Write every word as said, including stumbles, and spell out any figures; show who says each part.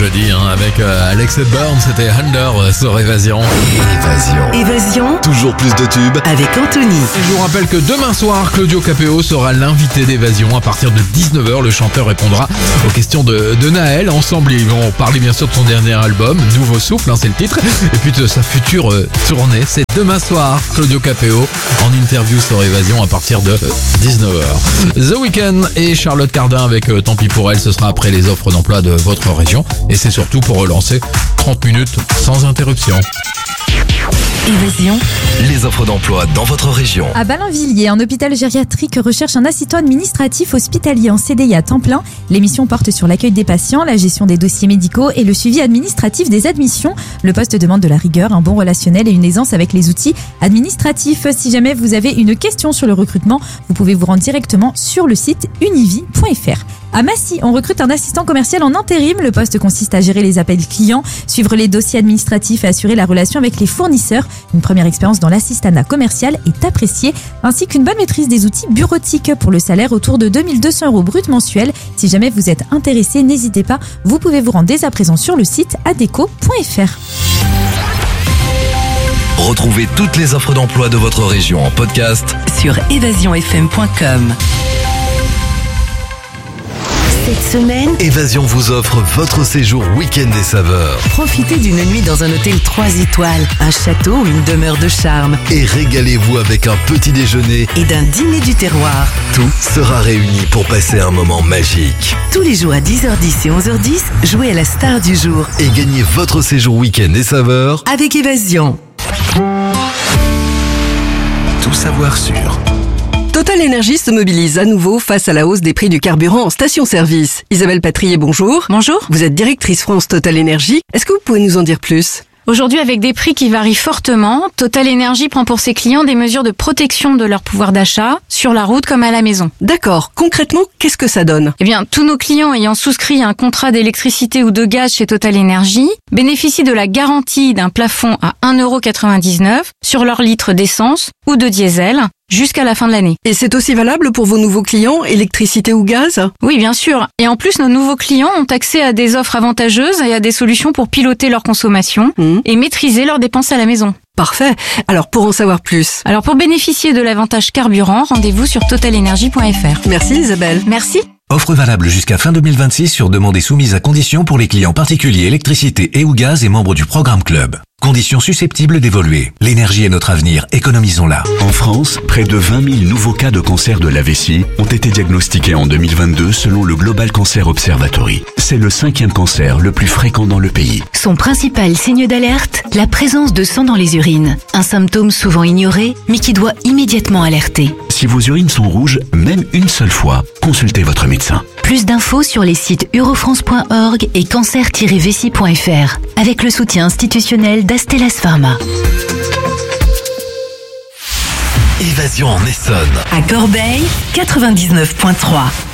Speaker 1: jeudi hein, avec euh, Alex Hepburn, c'était Under euh, sur Évasion.
Speaker 2: Évasion.
Speaker 3: Évasion.
Speaker 2: Toujours plus de tubes.
Speaker 3: Avec Anthony.
Speaker 1: Et je vous rappelle que demain soir, Claudio Capéo sera l'invité d'Évasion. À partir de dix-neuf heures, le chanteur répondra aux questions de, de Naël. Ensemble, ils vont parler bien sûr de son dernier album, Nouveau Souffle, hein, c'est le titre. Et puis de sa future euh, tournée. C'est demain soir, Claudio Capéo en interview sur Évasion à partir de euh, dix-neuf heures. The Weeknd et Charlotte Cardin avec euh, Tant pis pour elle, ce sera après les offres d'emploi de votre région. Et c'est surtout pour relancer trente minutes sans interruption.
Speaker 3: Évasion.
Speaker 2: Les offres d'emploi dans votre région.
Speaker 4: À Ballainvilliers, un hôpital gériatrique recherche un assistant administratif hospitalier en C D I à temps plein. L'émission porte sur l'accueil des patients, la gestion des dossiers médicaux et le suivi administratif des admissions. Le poste demande de la rigueur, un bon relationnel et une aisance avec les outils administratifs. Si jamais vous avez une question sur le recrutement, vous pouvez vous rendre directement sur le site univi point f r. À Massy, on recrute un assistant commercial en intérim. Le poste consiste à gérer les appels clients, suivre les dossiers administratifs et assurer la relation avec les fournisseurs. Une première expérience dans l'assistanat commercial est appréciée, ainsi qu'une bonne maîtrise des outils bureautiques pour le salaire autour de deux mille deux cents euros brut mensuels. Si jamais vous êtes intéressé, n'hésitez pas, vous pouvez vous rendre dès à présent sur le site adeco point f r.
Speaker 2: Retrouvez toutes les offres d'emploi de votre région en podcast
Speaker 3: Sur évasion f m point com. Cette semaine,
Speaker 2: Évasion vous offre votre séjour week-end des saveurs.
Speaker 3: profitez d'une nuit dans un hôtel trois étoiles, un château ou une demeure de charme
Speaker 2: Et régalez-vous avec un petit déjeuner.
Speaker 3: et d'un dîner du terroir.
Speaker 2: Tout sera réuni pour passer un moment magique.
Speaker 3: Tous les jours à dix heures dix et onze heures dix, jouez à la star du jour
Speaker 2: Et gagnez votre séjour week-end des saveurs.
Speaker 3: avec Évasion.
Speaker 2: Tout savoir sur
Speaker 5: Total Énergie se mobilise à nouveau face à la hausse des prix du carburant en station-service. Isabelle Patrier, bonjour.
Speaker 6: Bonjour.
Speaker 5: Vous êtes directrice France Total Énergie. Est-ce que vous pouvez nous en dire plus ?
Speaker 6: Aujourd'hui, avec des prix qui varient fortement, Total Énergie prend pour ses clients des mesures de protection de leur pouvoir d'achat, sur la route comme à la maison.
Speaker 5: D'accord. Concrètement, qu'est-ce que ça donne ?
Speaker 6: Eh bien, tous nos clients ayant souscrit un contrat d'électricité ou de gaz chez Total Énergie bénéficient de la garantie d'un plafond à un euro quatre-vingt-dix-neuf sur leur litre d'essence ou de diesel jusqu'à la fin de l'année.
Speaker 5: Et c'est aussi valable pour vos nouveaux clients, électricité ou gaz ?
Speaker 6: Oui, bien sûr. Et en plus, nos nouveaux clients ont accès à des offres avantageuses et à des solutions pour piloter leur consommation
Speaker 5: Mmh.
Speaker 6: et maîtriser leurs dépenses à la maison.
Speaker 5: Parfait. Alors, pour en savoir plus,
Speaker 6: Alors, pour bénéficier de l'avantage carburant, rendez-vous sur total énergie point f r.
Speaker 5: merci Isabelle.
Speaker 6: Merci.
Speaker 7: Offre valable jusqu'à fin deux mille vingt-six sur demande et soumise à conditions pour les clients particuliers électricité et ou gaz et membres du programme Club. Conditions susceptibles d'évoluer. L'énergie est notre avenir, économisons-la.
Speaker 8: En France, près de vingt mille nouveaux cas de cancer de la vessie ont été diagnostiqués en deux mille vingt-deux selon le Global Cancer Observatory. C'est le cinquième cancer le plus fréquent dans le pays.
Speaker 9: Son principal signe d'alerte, la présence de sang dans les urines. Un symptôme souvent ignoré, mais qui doit immédiatement alerter.
Speaker 8: Si vos urines sont rouges, même une seule fois, consultez votre médecin.
Speaker 9: Plus d'infos sur les sites eurofrance point org et cancer tiret vessie point f r, avec le soutien institutionnel d'Astellas Pharma.
Speaker 2: Évasion en Essonne.
Speaker 3: À Corbeil, quatre-vingt-dix-neuf point trois.